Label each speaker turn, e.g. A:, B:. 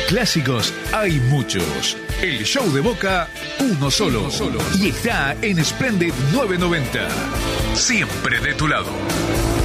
A: Clásicos hay muchos. El show de Boca, uno solo. Y está en Splendid 990. Siempre de tu lado.